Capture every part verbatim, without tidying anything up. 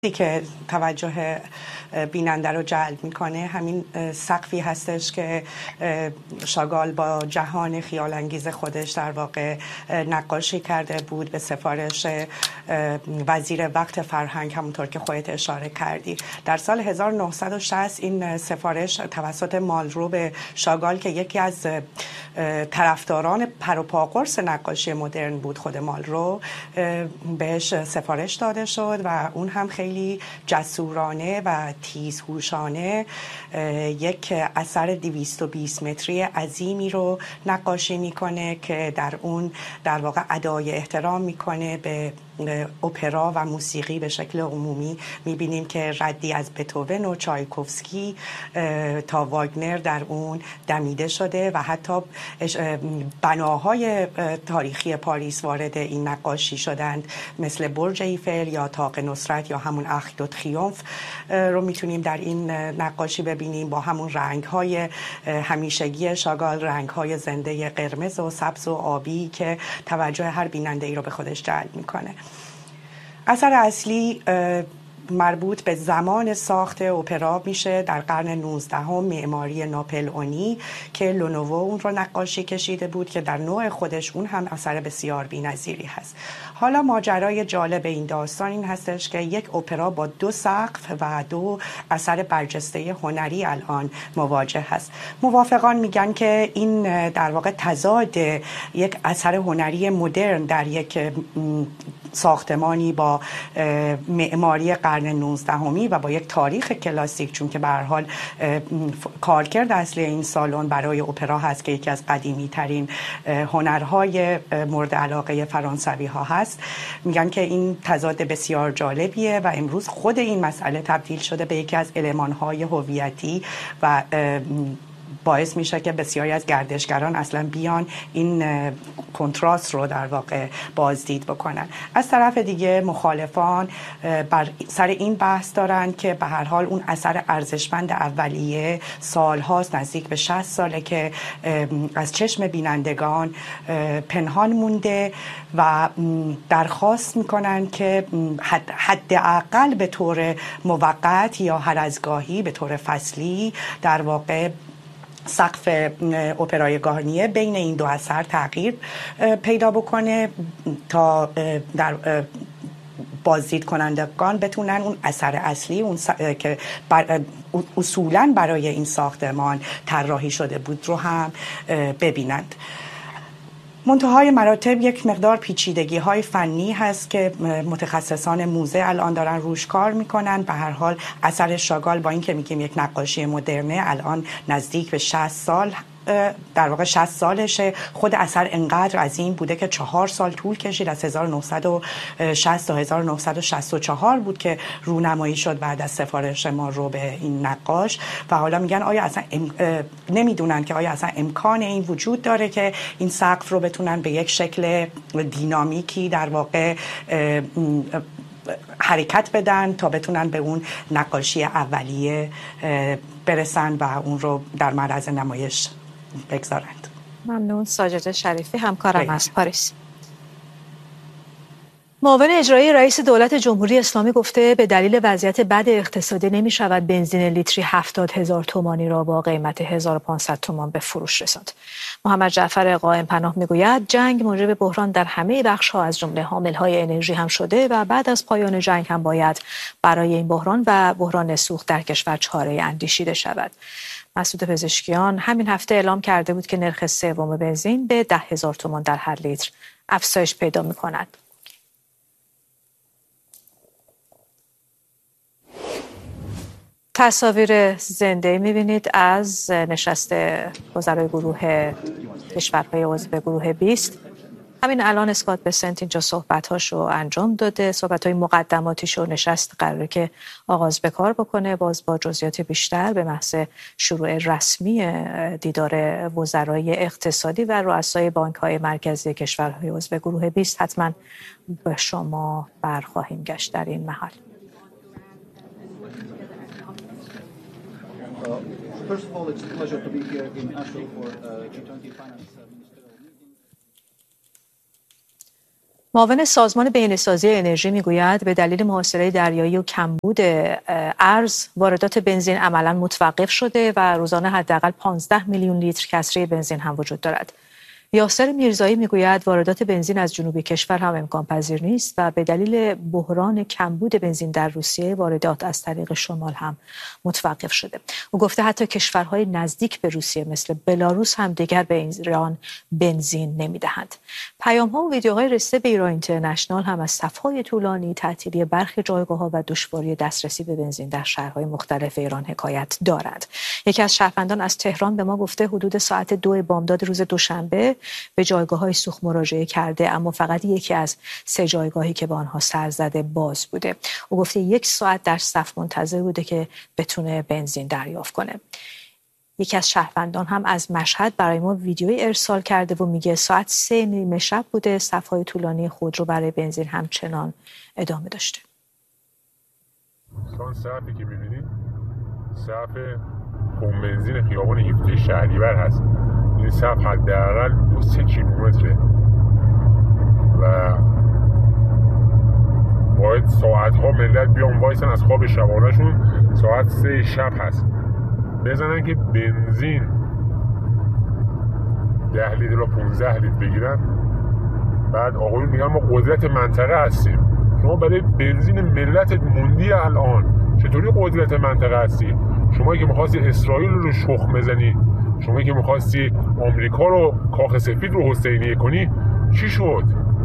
که توجه بیننده رو جلب میکنه همین سقفی هستش که شاگال با جهان خیال انگیز خودش در واقع نقاشی کرده بود به سفارش وزیر وقت فرهنگ، همونطور که خودت اشاره کردی. در سال هزار و نهصد و شصت این سفارش توسط مالرو به شاگال که یکی از طرفداران پروپاقرص نقاشی مدرن بود، خود مالرو، بهش سفارش داده شد و اون هم خیلی جسورانه و تیزهوشانه یک اثر دویست و بیست متری عظیمی رو نقاشی میکنه که در اون در واقع ادای احترام میکنه به اپرا و موسیقی به شکل عمومی. میبینیم که ردی از بتوون و چایکوفسکی تا واگنر در اون دمیده شده و حتی بناهای تاریخی پاریس وارد این نقاشی شدند، مثل برج ایفل یا طاق نصرت یا همون آرک دو تریومف رو میتونیم در این نقاشی ببینیم با همون رنگ‌های همیشگی شاگال، رنگ‌های زنده قرمز و سبز و آبی که توجه هر بیننده‌ای رو به خودش جلب میکنه. اثر اصلی مربوط به زمان ساخت اپرا میشه در قرن نوزدهم، معماری ناپلئونی که لونوو اون رو نقاشی کشیده بود که در نوع خودش اون هم اثر بسیار بی‌نظیری هست. حالا ماجرای جالب این داستان این هستش که یک اپرا با دو سقف و دو اثر برجسته هنری الان مواجه هست. موافقان میگن که این در واقع تضاد یک اثر هنری مدرن در یک ساختمانی با معماری قرن نوزدهمی و با یک تاریخ کلاسیک، چون که به هر حال کارکرد اصلی این سالن برای اپرا هست که یکی از قدیمی ترین هنرهای مورد علاقه فرانسوی ها هست، میگن که این تضاد بسیار جالبیه و امروز خود این مسئله تبدیل شده به یکی از المانهای هویتی و باعث میشه که بسیاری از گردشگران اصلا بیان این کنتراست رو در واقع بازدید بکنن. از طرف دیگه مخالفان بر سر این بحث دارن که به هر حال اون اثر ارزشمند اولیه سالهاست، نزدیک به شصت ساله که از چشم بینندگان پنهان مونده و درخواست میکنن که حداقل به طور موقت یا هر از گاهی به طور فصلی در واقع سقف اپرای گارنیه بین این دو اثر تغییر پیدا بکنه تا در بازدید کنندگان بتونن اون اثر اصلی اون که بر اصولاً برای این ساختمان طراحی شده بود رو هم ببینند. منتهای مراتب یک مقدار پیچیدگی های فنی هست که متخصصان موزه الان دارن روش کار میکنن. به هر حال اثر شاگال با این که میگیم یک نقاشی مدرنه، الان نزدیک به شصت سال در واقع شصت سالشه. خود اثر انقدر عظیم بوده که چهار سال طول کشید، از هزار و نهصد و شصت تا هزار و نهصد و شصت و چهار بود که رونمایی شد بعد از سفارش ما رو به این نقاش. و حالا میگن آیا اصلا ام... نمیدونن که آیا اصلا امکان این وجود داره که این سقف رو بتونن به یک شکل دینامیکی در واقع حرکت بدن تا بتونن به اون نقاشی اولیه برسن و اون رو در معرض نمایش بگذارند. ممنون. ساجد شریفی، همکارم از پاریس. معاون اجرایی رئیس دولت جمهوری اسلامی گفته به دلیل وضعیت بد اقتصادی نمی شود بنزین لیتری هفتاد هزار تومانی را با قیمت هزار و پانصد تومان به فروش رساند. محمد جعفر قائم پناه می گوید جنگ موجب بحران در همه بخش ها از جمله حامل های انرژی هم شده و بعد از پایان جنگ هم باید برای این بحران و بحران سوخت در کشور چاره اندیشیده شود. مسعود پزشکیان همین هفته اعلام کرده بود که نرخ سوم بنزین به ده هزار تومان در هر لیتر افزایش پیدا می کند. تصاویر زنده می‌بینید از نشست وزرای گروه کشورهای عضو گروه بیست. همین الان اسکات بسنت اینجا صحبت‌هاشو انجام داده، صحبت‌های مقدماتیشو نشست قراره که آغاز به کار بکنه. باز با جزئیات بیشتر به محض شروع رسمی دیدار وزرای اقتصادی و رؤسای بانک‌های مرکزی کشورهای عضو گروه بیست حتما به شما برخواهیم گشت در این محل. Uh, first of all, it's a pleasure to be here in Asheville for uh, G twenty Finance Ministerial Meeting. معاون سازمان بهینه‌سازی انرژی میگوید به دلیل محاصره دریایی و کمبود ارز واردات بنزین عملاً متوقف شده و روزانه حداقل پانزده میلیون لیتر کسری بنزین هم وجود دارد. یاسر میرزایی میگوید واردات بنزین از جنوب کشور هم امکان پذیر نیست و به دلیل بحران کمبود بنزین در روسیه واردات از طریق شمال هم متوقف شده. او گفته حتی کشورهای نزدیک به روسیه مثل بلاروس هم دیگر به ایران بنزین نمیدهند. پیام‌ها و ویدیوهای رسیده به ایران اینترنشنال هم از صف‌های طولانی تعطیلی برخی جایگاه‌ها و دشواری دسترسی به بنزین در شهرهای مختلف ایران حکایت دارد. یکی از شهروندان از تهران به ما گفته حدود ساعت دو بامداد روز دوشنبه به جایگاه‌های سوخت مراجعه کرده، اما فقط یکی از سه جایگاهی که به آنها سر زده باز بوده. او گفته یک ساعت در صف منتظر بوده که بتونه بنزین دریافت کنه. یکی از شهروندان هم از مشهد برای ما ویدیویی ارسال کرده و میگه ساعت سه نیمه شب بوده، صف‌های طولانی خودرو برای بنزین همچنان ادامه داشته. سان صفی که می‌بینید صف پمپ بنزین خیابان هفده شهریور هست. این صف حداقل دو سه کیلومتره و باید ساعت‌ها ملت بیان وایسن از خواب شبانه‌شون ساعت سه شب هست بزنن که بنزین ده لیتر و پونزده لیتر بگیرن. بعد آقایون میگن ما قدرت منطقه هستیم. شما برای بنزین ملت موندی الان چطوری قدرت منطقه هستی؟ شما که می‌خواستی اسرائیل رو شخم بزنی، شما که می‌خواستی آمریکا رو کاخ سفید رو حسینیه کنی، چی شد؟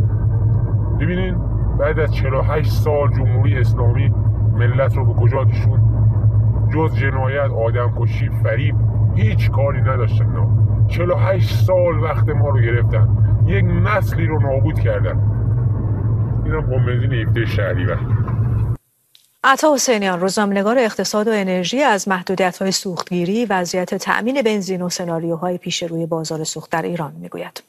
ببینین بعد از چهل و هشت سال جمهوری اسلامی ملت رو به کجا کشوند؟ جز جنایت، آدمکشی، فریب هیچ کاری نداشتن. نه چهل و هشت سال وقت ما رو گرفتن، یک نسلی رو نابود کردن. اینم بنزین هفده شهریور. عطا حسینیان، روزنامه‌نگار اقتصاد و انرژی، از محدودیت‌های سوختگیری، وضعیت تأمین بنزین و سناریوهای پیش روی بازار سوخت در ایران میگوید.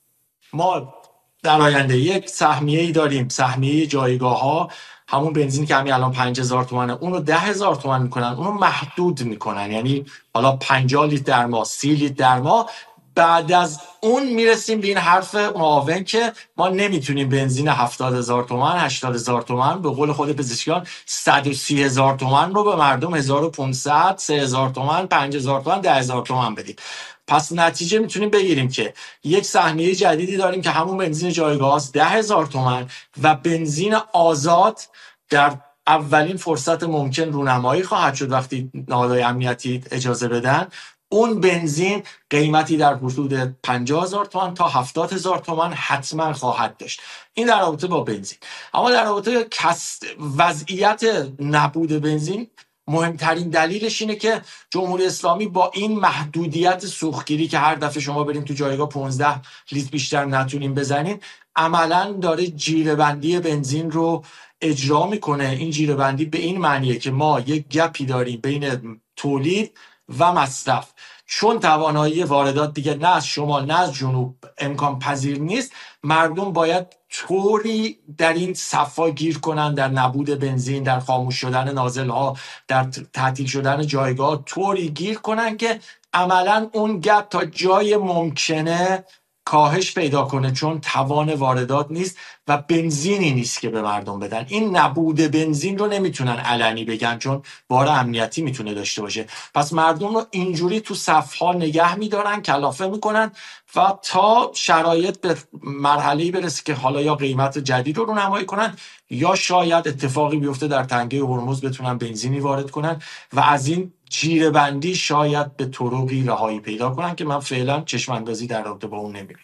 ما در آینده یک سهمیه‌ای داریم، سهمیه جایگاه‌ها، همون بنزین که همین الان پنج هزار تومنه اون رو ده هزار تومن میکنن، اون رو محدود میکنن، یعنی حالا پنجاه لیتر در ماه، سی لیتر در ماه. بعد از اون میرسیم به این حرف معاون که ما نمیتونیم بنزین هفتاد هزار تومن، هشتاد هزار تومن، به قول خود پزشکیان صد و سی هزار تومن رو به مردم هزار و پانصد، سه هزار تومن، پنج هزار تومن، ده هزار تومن بدیم. پس نتیجه میتونیم بگیریم که یک سهمیه جدیدی داریم که همون بنزین جایگاه است، ده هزار تومن، و بنزین آزاد در اولین فرصت ممکن رونمایی خواهد شد وقتی نهادهای امنیتی اجازه بدن. اون بنزین قیمتی در حدود پنجاه هزار تومان تا هفتاد هزار تومان حتما خواهد داشت. این در رابطه با بنزین. اما در رابطه کس وضعیت نبود بنزین، مهمترین دلیلش اینه که جمهوری اسلامی با این محدودیت سوختگیری که هر دفعه شما بریم تو جایگاه پانزده لیتر بیشتر نتونیم بزنین، عملاً داره جیره‌بندی بنزین رو اجرا میکنه. این جیره‌بندی به این معنیه که ما یک گپی داریم بین تولید و مصرف. چون توانایی واردات دیگه نه از شمال نه از جنوب امکان پذیر نیست، مردم باید طوری در این صفا گیر کنن، در نبود بنزین، در خاموش شدن نازل‌ها، در تعطیل شدن جایگاه، طوری گیر کنن که عملاً اون گپ تا جای ممکنه کاهش پیدا کنه، چون توان واردات نیست و بنزینی نیست که به مردم بدن. این نبود بنزین رو نمیتونن علنی بگن چون بار امنیتی میتونه داشته باشه. پس مردم رو اینجوری تو صفها نگه میدارن، کلافه میکنن و تا شرایط به مرحله‌ای برسه که حالا یا قیمت جدید رو رونمایی کنن یا شاید اتفاقی بیفته در تنگه هرمز بتونن بنزینی وارد کنن و از این جیره بندی شاید به طرقی رهایی پیدا کنن که من فعلا چشم اندازی در رابطه با اون نمیبینم.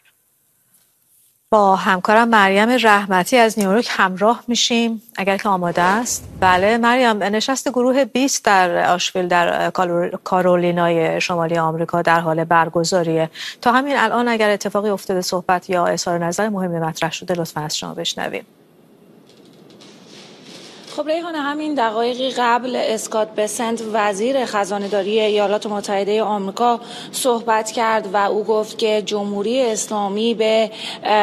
با همکارم مریم رحمتی از نیویورک همراه میشیم اگر که آماده است. بله مریم، نشست گروه بیست در آشویل در کارولینای شمالی آمریکا در حال برگزاریه. تا همین الان اگر اتفاقی افتاده صحبت یا اظهار نظر مهمی مطرح شده لطفا از شما بشنویم. خب ریحانه، همین دقایقی قبل اسکات بسنت وزیر خزانه‌داری ایالات متحده آمریکا صحبت کرد و او گفت که جمهوری اسلامی به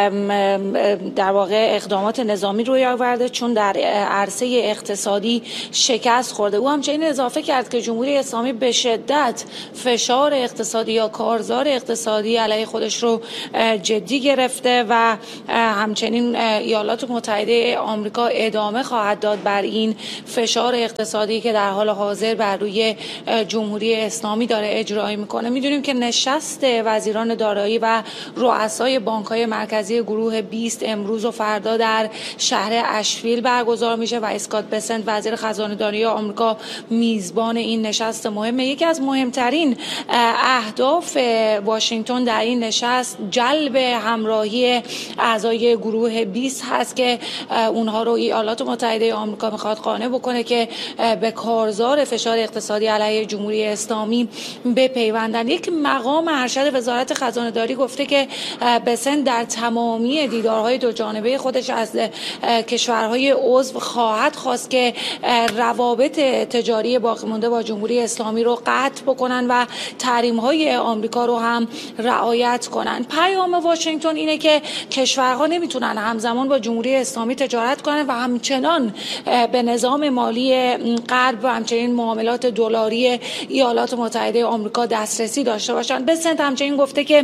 در واقع اقدامات نظامی روی آورده چون در عرصه اقتصادی شکست خورده. او همچنین اضافه کرد که جمهوری اسلامی به شدت فشار اقتصادی یا کارزار اقتصادی علیه خودش رو جدی گرفته و همچنین ایالات متحده آمریکا ادامه خواهد داد بر این فشار اقتصادی که در حال حاضر بر روی جمهوری اسلامی داره اجرایی میکنه. میدونیم که نشست وزیران دارایی و رؤسای بانک‌های مرکزی گروه بیست امروز و فردا در شهر اشویل برگزار میشه و اسکات بسنت وزیر خزانه‌داری آمریکا میزبان این نشست مهمه. یکی از مهمترین اهداف واشنگتن در این نشست جلب همراهی اعضای گروه بیست هست که اونها رو ایالات متحده آمریکا میخواد قانع بکنه که به کارزار فشار اقتصادی علیه جمهوری اسلامی بپیوندن. یک مقام ارشد وزارت خزانه‌داری گفته که بسنت در تمامی دیدارهای دو جانبه خودش از کشورهای عضو خواهد خواست که روابط تجاری باقی مانده با جمهوری اسلامی رو قطع بکنن و تحریم‌های آمریکا رو هم رعایت کنن. پیام واشنگتن اینه که کشورها نمیتونن همزمان با جمهوری اسلامی تجارت کنن و همچنان به نظام مالی غرب و همچنین معاملات دلاری ایالات متحده آمریکا دسترسی داشته باشند. بسنت همچنین گفته که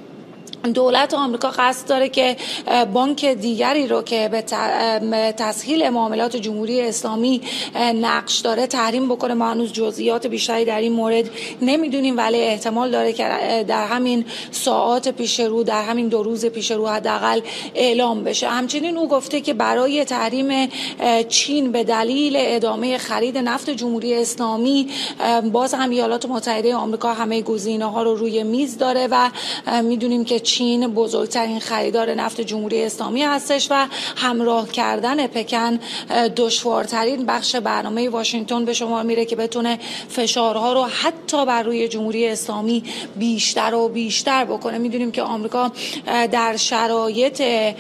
دولت آمریکا قصد داره که بانک دیگری رو که به تسهیل معاملات جمهوری اسلامی نقش داره تحریم بکنه. ما هنوز جزئیات بیشتری در این مورد نمیدونیم ولی احتمال داره که در همین ساعات پیش رو در همین دو روز پیش رو حداقل اعلام بشه. همچنین او گفته که برای تحریم چین به دلیل ادامه خرید نفت جمهوری اسلامی باز هم ایالات متحده آمریکا همه گزینه‌ها رو روی میز داره و میدونیم که چین بزرگترین خریدار نفت جمهوری اسلامی هستش و همراه کردن پکن دشوارترین بخش برنامه واشنگتن به شمار میره که بتونه فشارها رو حتی بر روی جمهوری اسلامی بیشتر و بیشتر بکنه. میدونیم که آمریکا در شرایط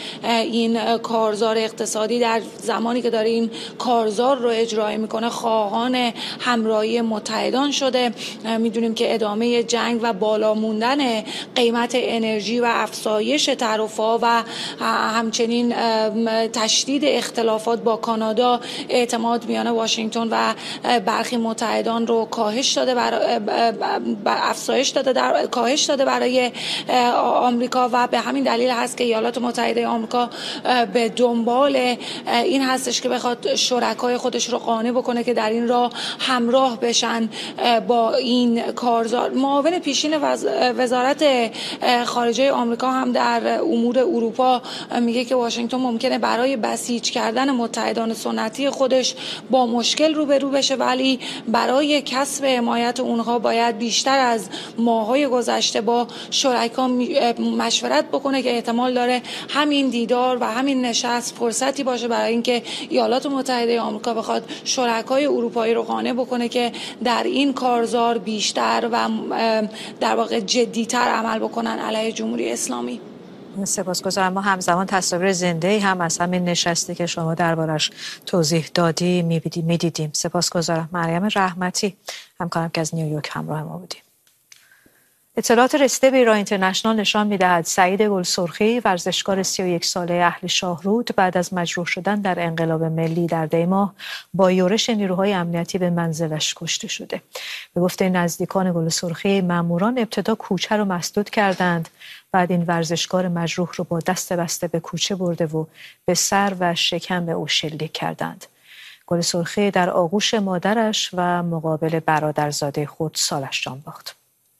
این کارزار اقتصادی در زمانی که داره این کارزار رو اجرایی میکنه خواهان همراهی متحدان شده. میدونیم که ادامه جنگ و بالا موندن قیمت انرژی و افزایش تعرفه‌ها و همچنین تشدید اختلافات با کانادا اعتماد میان واشنگتن و برخی متحدان رو کاهش داده برای افزایش داده در کاهش داده برای آمریکا و به همین دلیل هست که ایالات متحده آمریکا به دنبال این هستش که بخواد شرکای خودش رو قانع بکنه که در این راه همراه بشن با این کارزار. معاون پیشین وزارت خارجه آمریکا هم در امور اروپا میگه که واشنگتن ممکنه برای بسیج کردن متحدان سنتی خودش با مشکل روبرو بشه ولی برای کسب حمایت اونها باید بیشتر از ماهای گذشته با شرکا مشورت بکنه که احتمال داره همین دیدار و همین نشست فرصتی باشه برای اینکه ایالات متحده آمریکا بخواد شرکای اروپایی رو قانع بکنه که در این کارزار بیشتر و در واقع جدی‌تر عمل بکنن علیه جمهوری اسلامی. سپاسگزارم. ما همزمان تصاویر زنده هم از همین نشستی که شما دربارش توضیح دادی میدیدیم. سپاسگزارم. مریم رحمتی همکارم که از نیویورک همراه ما بودیم. اطلاعات رسیده به ایران اینترنشنال نشان می‌دهد سعید گلسرخی ورزشکار سی و یک ساله اهل شاهرود بعد از مجروح شدن در انقلاب ملی در دی ماه با یورش نیروهای امنیتی به منزلش کشته شده. به گفته نزدیکان گلسرخی ماموران ابتدا کوچه رو مسدود کردند، بعد این ورزشکار مجروح رو با دست بسته به کوچه برده و به سر و شکم او شلیک کردند. گلسرخی در آغوش مادرش و مقابل برادرزاده خود سالش جان باخت.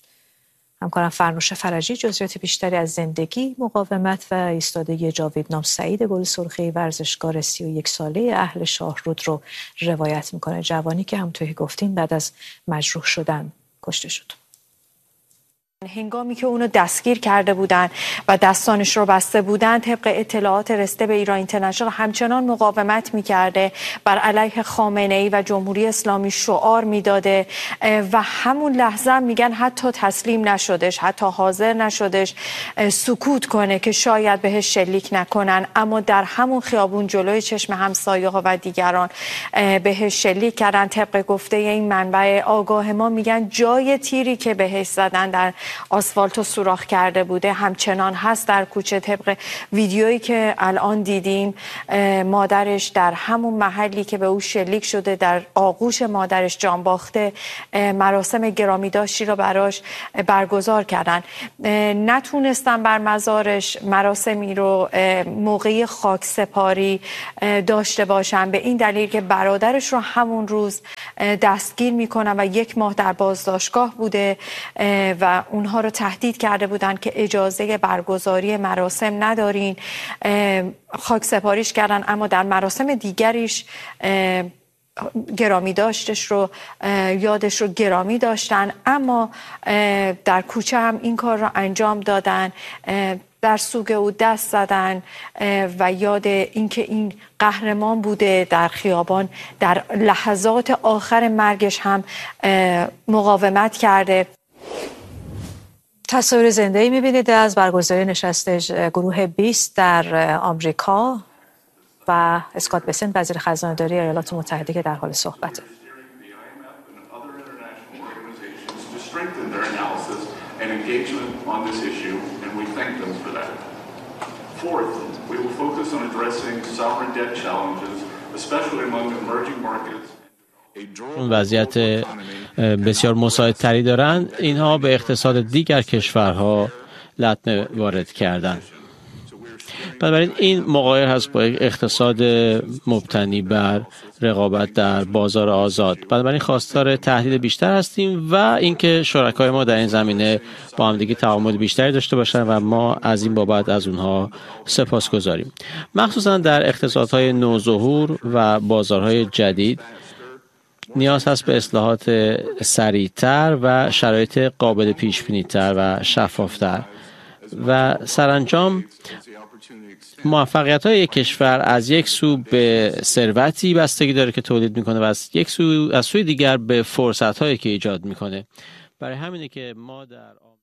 همکارم فرنوش فرجی جزئیات بیشتری از زندگی، مقاومت و ایستادگی جاویدنام سعید گلسرخی ورزشکار سی و یک ساله اهل شاهرود رو روایت میکنه. جوانی که همونطور که گفتین بعد از مجروح شدن کشته شد. هنگامی که اونو دستگیر کرده بودن و دستانش رو بسته بودن، طبق اطلاعات رسیده به ایران اینترنشنال همچنان مقاومت میکرده، بر علیه خامنه ای و جمهوری اسلامی شعار میداده و همون لحظه میگن حتی تسلیم نشدش، حتی حاضر نشدش سکوت کنه که شاید بهش شلیک نکنن، اما در همون خیابون جلوی چشم همسایه ها و دیگران بهش شلیک کردن. طبق گفته این منبع آگاه ما میگن جای تیری که بهش زدن در آسفالتو سوراخ کرده بوده همچنان هست در کوچه. طبق ویدیویی که الان دیدیم مادرش در همون محلی که به او شلیک شده در آغوش مادرش جان باخته مراسم گرامی داشتی را براش برگزار کردن. نتونستن بر مزارش مراسمی رو موقعی خاک سپاری داشته باشن به این دلیل که برادرش رو همون روز دستگیر میکنن و یک ماه در بازداشتگاه بوده و اونها رو تهدید کرده بودن که اجازه برگزاری مراسم ندارین. خاک سپاریش کردن، اما در مراسم دیگریش گرامی داشتش رو یادش رو گرامی داشتن، اما در کوچه هم این کار رو انجام دادن، در سوگ او دست زدن و یاد اینکه این قهرمان بوده در خیابان در لحظات آخر مرگش هم مقاومت کرده. تصاویر زنده‌ای می‌بینید از برگزاری نشست گروه بیست در آمریکا و اسکات بسنت وزیر خزانه‌داری ایالات متحده که در حال صحبته. وضعیت بسیار مساعدتری دارند، اینها به اقتصاد دیگر کشورها لطمه وارد کردند. بنابراین این مغایر هست با اقتصاد مبتنی بر رقابت در بازار آزاد. بنابراین خواستار تحلیل بیشتر هستیم و اینکه شرکای ما در این زمینه با هم دیگه تعامل بیشتری داشته باشن و ما از این بابت از اونها سپاسگزاریم. مخصوصا در اقتصادهای نوظهور و بازارهای جدید نیاز هست به اصلاحات سریعتر و شرایط قابل پیش بینی تر و شفافتر و سرانجام موفقیت های یک کشور از یک سو به ثروتی بستگی داره که تولید میکنه و از یک سو از سوی دیگر به فرصت هایی که ایجاد میکنه. برای همینه که ما در